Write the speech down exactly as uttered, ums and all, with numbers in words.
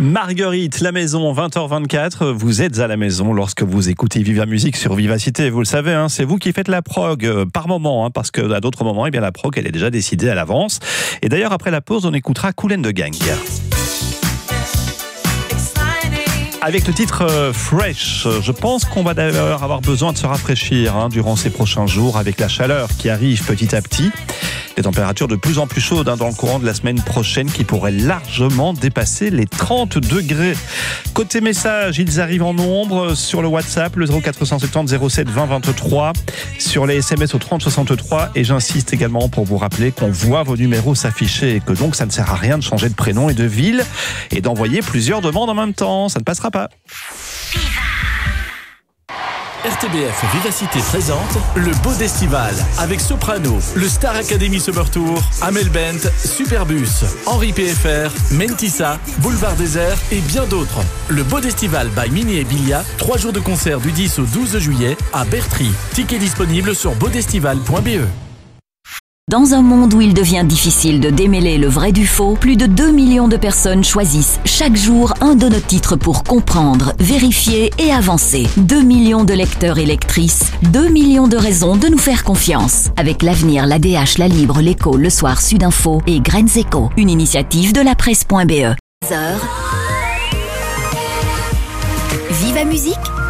Marguerite, la maison, vingt heures vingt-quatre. Vous êtes à la maison lorsque vous écoutez Viva Musique sur Vivacité. Vous le savez, hein, c'est vous qui faites la prog euh, par moment, hein, parce qu'à d'autres moments, eh bien, la prog, elle est déjà décidée à l'avance. Et d'ailleurs, après la pause, on écoutera Kool and the Gang. Avec le titre euh, Fresh, je pense qu'on va d'ailleurs avoir besoin de se rafraîchir hein, durant ces prochains jours avec la chaleur qui arrive petit à petit. Des températures de plus en plus chaudes hein, dans le courant de la semaine prochaine qui pourraient largement dépasser les trente degrés. Côté message, ils arrivent en nombre sur le WhatsApp, le zéro quatre cent soixante-dix zéro sept vingt vingt-trois, sur les S M S au trente soixante-trois, et j'insiste également pour vous rappeler qu'on voit vos numéros s'afficher et que donc ça ne sert à rien de changer de prénom et de ville et d'envoyer plusieurs demandes en même temps, ça ne passera pas. R T B F Vivacité présente le Beau d'Estival avec Soprano, le Star Academy Summer Tour, Amel Bent, Superbus, Henri P F R, Mentissa, Boulevard Désert et bien d'autres. Le Beau d'Estival by Mini et Bilia, trois jours de concert du dix au douze juillet à Bertry. Tickets disponibles sur beaudestival point b e. Dans un monde où il devient difficile de démêler le vrai du faux, plus de deux millions de personnes choisissent chaque jour un de nos titres pour comprendre, vérifier et avancer. deux millions de lecteurs et lectrices, deux millions de raisons de nous faire confiance. Avec l'Avenir, l'A D H, La Libre, l'Écho, Le Soir, Sudinfo et Graines Éco. Une initiative de la presse point b e. Heures. Viva Musique